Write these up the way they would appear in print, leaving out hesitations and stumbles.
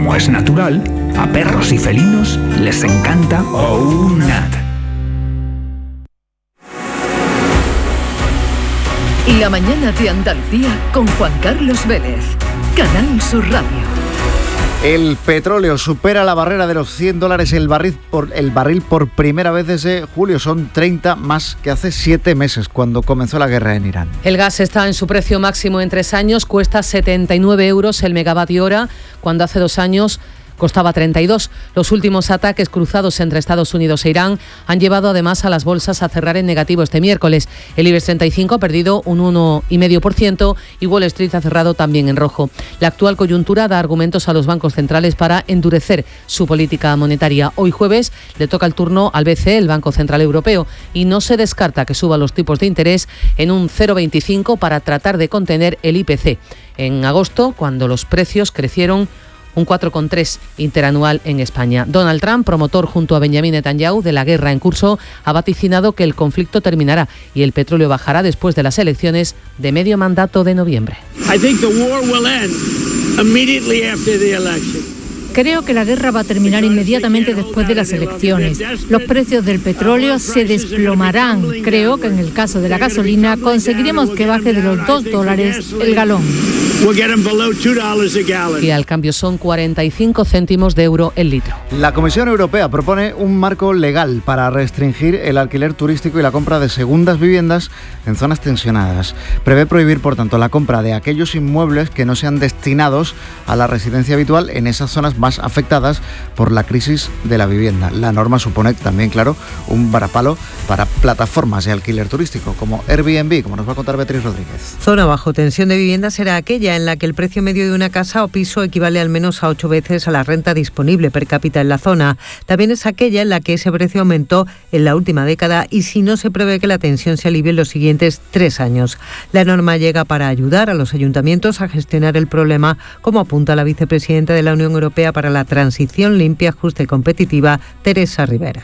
como es natural, a perros y felinos les encanta OUNAT. La mañana de Andalucía con Juan Carlos Vélez, Canal Sur Radio. El petróleo supera la barrera de los $100 el barril por primera vez desde julio. Son 30 más que hace 7 meses, cuando comenzó la guerra en Irán. El gas está en su precio máximo en 3 años, cuesta 79 euros el megavatio hora, cuando hace 2 años costaba 32. Los últimos ataques cruzados entre Estados Unidos e Irán han llevado además a las bolsas a cerrar en negativo este miércoles. El IBEX 35 ha perdido un 1,5% y Wall Street ha cerrado también en rojo. La actual coyuntura da argumentos a los bancos centrales para endurecer su política monetaria. Hoy jueves le toca el turno al BCE, el Banco Central Europeo, y no se descarta que suba los tipos de interés en un 0,25 para tratar de contener el IPC. En agosto, cuando los precios crecieron un 4,3 interanual en España. Donald Trump, promotor junto a Benjamin Netanyahu de la guerra en curso, ha vaticinado que el conflicto terminará y el petróleo bajará después de las elecciones de medio mandato de noviembre. Creo que la guerra va a terminar inmediatamente después de las elecciones. Los precios del petróleo se desplomarán. Creo que en el caso de la gasolina conseguiremos que baje de los $2 el galón. Que al cambio son 45 céntimos de euro el litro. La Comisión Europea propone un marco legal para restringir el alquiler turístico y la compra de segundas viviendas en zonas tensionadas. Prevé prohibir, por tanto, la compra de aquellos inmuebles que no sean destinados a la residencia habitual en esas zonas más afectadas por la crisis de la vivienda. La norma supone también, claro, un varapalo para plataformas de alquiler turístico como Airbnb, como nos va a contar Beatriz Rodríguez. Zona bajo tensión de vivienda será aquella en la que el precio medio de una casa o piso equivale al menos a 8 veces a la renta disponible per cápita en la zona. También es aquella en la que ese precio aumentó en la última década y si no se prevé que la tensión se alivie en los siguientes 3 años. La norma llega para ayudar a los ayuntamientos a gestionar el problema, como apunta la vicepresidenta de la Unión Europea para la Transición Limpia, Justa y Competitiva, Teresa Rivera.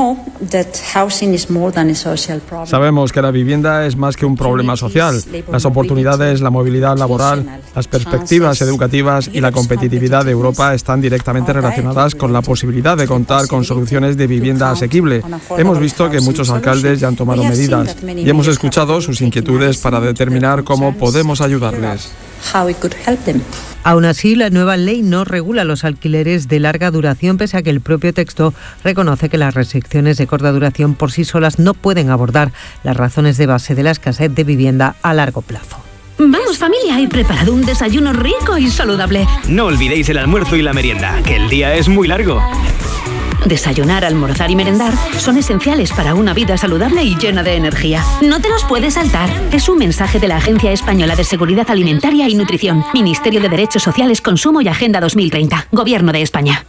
Sabemos que la vivienda es más que un problema social. Las oportunidades, la movilidad laboral, las perspectivas educativas y la competitividad de Europa están directamente relacionadas con la posibilidad de contar con soluciones de vivienda asequible. Hemos visto que muchos alcaldes ya han tomado medidas y hemos escuchado sus inquietudes para determinar cómo podemos ayudarles. Aún así, la nueva ley no regula los alquileres de larga duración, pese a que el propio texto reconoce que las restricciones de corta duración por sí solas no pueden abordar las razones de base de la escasez de vivienda a largo plazo. Vamos familia, he preparado un desayuno rico y saludable. No olvidéis el almuerzo y la merienda, que el día es muy largo. Desayunar, almorzar y merendar son esenciales para una vida saludable y llena de energía. No te los puedes saltar. Es un mensaje de la Agencia Española de Seguridad Alimentaria y Nutrición, Ministerio de Derechos Sociales, Consumo y Agenda 2030, Gobierno de España.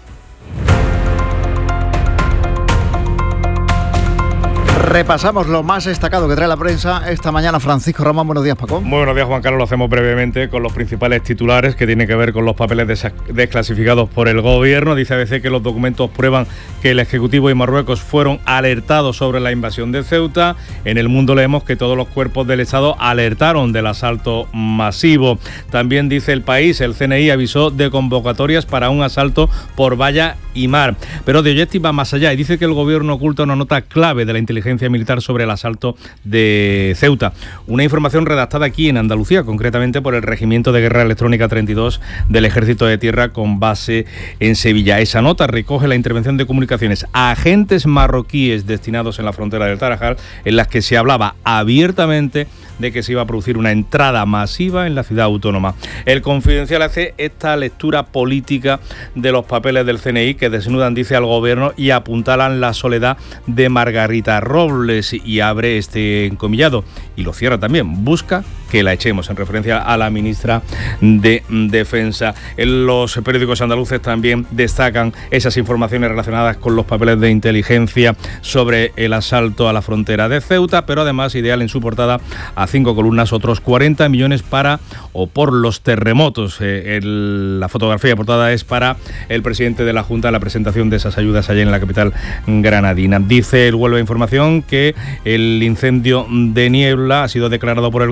Repasamos lo más destacado que trae la prensa esta mañana. Francisco Ramón, buenos días, Paco. Muy buenos días, Juan Carlos. Lo hacemos brevemente con los principales titulares que tienen que ver con los papeles desclasificados por el Gobierno. Dice ABC que los documentos prueban que el Ejecutivo y Marruecos fueron alertados sobre la invasión de Ceuta. En El Mundo leemos que todos los cuerpos del Estado alertaron del asalto masivo. También dice El País, el CNI avisó de convocatorias para un asalto por valla y mar. Pero De Oggetti va más allá y dice que el Gobierno oculta una nota clave de la inteligencia militar sobre el asalto de Ceuta. Una información redactada aquí en Andalucía, concretamente por el Regimiento de Guerra Electrónica 32 del Ejército de Tierra con base en Sevilla. Esa nota recoge la intervención de comunicaciones a agentes marroquíes destinados en la frontera del Tarajal, en las que se hablaba abiertamente de que se iba a producir una entrada masiva en la ciudad autónoma. El Confidencial hace esta lectura política de los papeles del CNI que desnudan, dice, al Gobierno y apuntalan la soledad de Margarita Robles y abre este encomillado y lo cierra también. Busca que la echemos, en referencia a la ministra de Defensa. En los periódicos andaluces también destacan esas informaciones relacionadas con los papeles de inteligencia sobre el asalto a la frontera de Ceuta, pero además ideal en su portada a 5 columnas otros 40 millones para o por los terremotos. La fotografía de portada es para el presidente de la Junta en la presentación de esas ayudas allá en la capital granadina. Dice el Huelva Información que el incendio de Niebla ha sido declarado por el Gobierno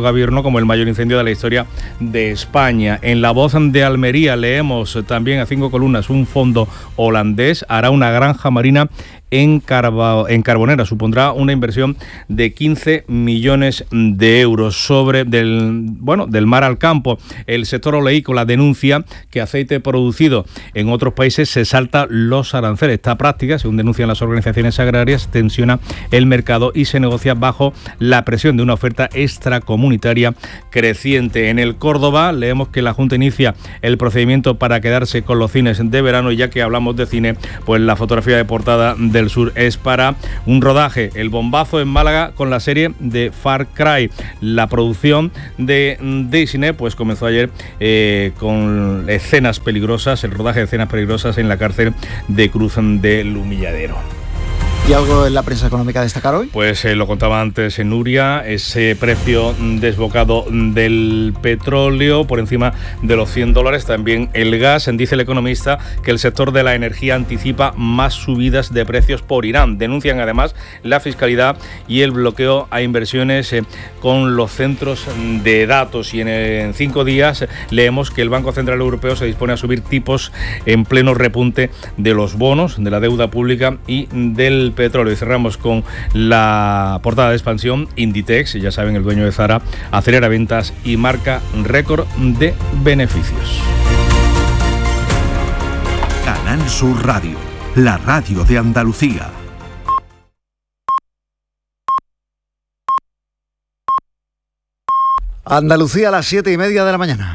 como el mayor incendio de la historia de España. En La Voz de Almería leemos también a 5 columnas: un fondo holandés hará una granja marina en Carbonera. Supondrá una inversión de 15 millones de euros. Del mar al campo, el sector oleícola denuncia que aceite producido en otros países se salta los aranceles. Esta práctica, según denuncian las organizaciones agrarias, tensiona el mercado y se negocia bajo la presión de una oferta extracomunitaria creciente. En el Córdoba leemos que la Junta inicia el procedimiento para quedarse con los cines de verano, y ya que hablamos de cine, pues la fotografía de portada del Sur es para un rodaje, el bombazo en Málaga con la serie de Far Cry. La producción de Disney pues comenzó ayer con escenas peligrosas, el rodaje de escenas peligrosas en la cárcel de Cruz del Humilladero. ¿Y algo en la prensa económica a destacar hoy? Pues lo contaba antes en Nuria, ese precio desbocado del petróleo por encima de los $100, también el gas. Dice el economista que el sector de la energía anticipa más subidas de precios por Irán. Denuncian además la fiscalidad y el bloqueo a inversiones con los centros de datos. Y en 5 días leemos que el Banco Central Europeo se dispone a subir tipos en pleno repunte de los bonos, de la deuda pública y del petróleo. Y cerramos con la portada de expansión. Inditex, ya saben, el dueño de Zara, acelera ventas y marca récord de beneficios. Canal Sur Radio, la radio de Andalucía. Andalucía a las 7:30 de la mañana.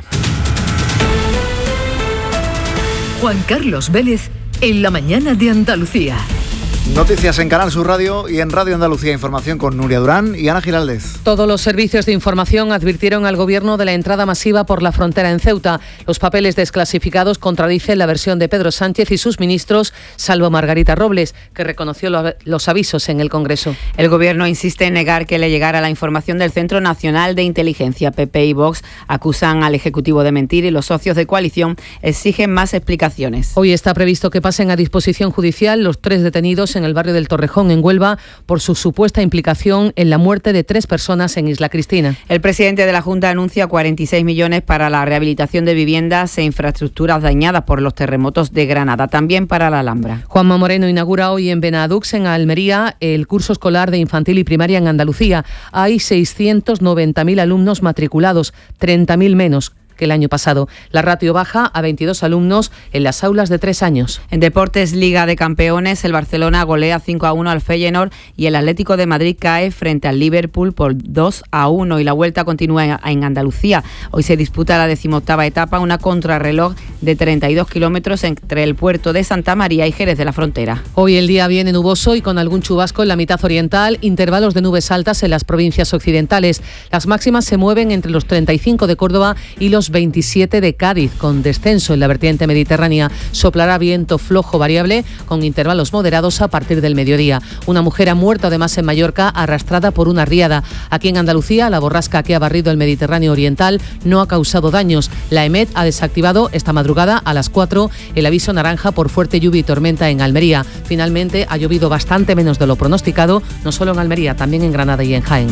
Juan Carlos Vélez en la mañana de Andalucía. Noticias en Canal Sur Radio y en Radio Andalucía. Información con Nuria Durán y Ana Giraldez. Todos los servicios de información advirtieron al Gobierno de la entrada masiva por la frontera en Ceuta. Los papeles desclasificados contradicen la versión de Pedro Sánchez y sus ministros, salvo Margarita Robles, que reconoció los avisos en el Congreso. El Gobierno insiste en negar que le llegara la información del Centro Nacional de Inteligencia. PP y Vox acusan al Ejecutivo de mentir y los socios de coalición exigen más explicaciones. Hoy está previsto que pasen a disposición judicial los 3 detenidos en el barrio del Torrejón, en Huelva, por su supuesta implicación en la muerte de 3 personas en Isla Cristina. El presidente de la Junta anuncia 46 millones para la rehabilitación de viviendas e infraestructuras dañadas por los terremotos de Granada, también para la Alhambra. Juanma Moreno inaugura hoy en Benadux, en Almería, el curso escolar de infantil y primaria en Andalucía. Hay 690.000 alumnos matriculados, 30.000 menos que el año pasado. La ratio baja a 22 alumnos en las aulas de 3 años. En deportes, Liga de Campeones, el Barcelona golea 5-1 al Feyenoord y el Atlético de Madrid cae frente al Liverpool por 2-1. Y la vuelta continúa en Andalucía. Hoy se disputa la 18ª etapa, una contrarreloj de 32 kilómetros entre el puerto de Santa María y Jerez de la Frontera. Hoy el día viene nuboso y con algún chubasco en la mitad oriental, intervalos de nubes altas en las provincias occidentales. Las máximas se mueven entre los 35 de Córdoba y los 27 de Cádiz, con descenso en la vertiente mediterránea. Soplará viento flojo variable con intervalos moderados a partir del mediodía. Una mujer ha muerto además en Mallorca arrastrada por una riada. Aquí en Andalucía, la borrasca que ha barrido el Mediterráneo oriental no ha causado daños. La EMET ha desactivado esta madrugada a las 4 el aviso naranja por fuerte lluvia y tormenta en Almería. Finalmente ha llovido bastante menos de lo pronosticado, no solo en Almería, también en Granada y en Jaén.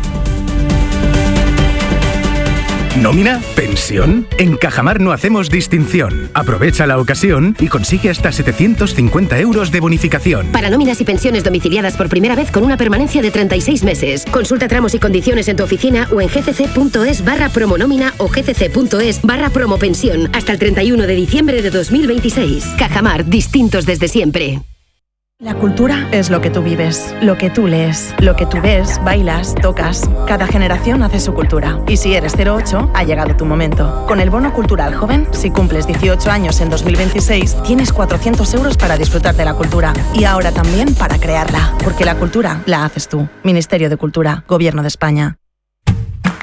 ¿Nómina? ¿Pensión? En Cajamar no hacemos distinción. Aprovecha la ocasión y consigue hasta 750 euros de bonificación. Para nóminas y pensiones domiciliadas por primera vez con una permanencia de 36 meses. Consulta tramos y condiciones en tu oficina o en gcc.es/promonómina o gcc.es/promopensión hasta el 31 de diciembre de 2026. Cajamar, distintos desde siempre. La cultura es lo que tú vives, lo que tú lees, lo que tú ves, bailas, tocas. Cada generación hace su cultura. Y si eres 08, ha llegado tu momento. Con el Bono Cultural Joven, si cumples 18 años en 2026, tienes 400 euros para disfrutar de la cultura. Y ahora también para crearla. Porque la cultura la haces tú. Ministerio de Cultura, Gobierno de España.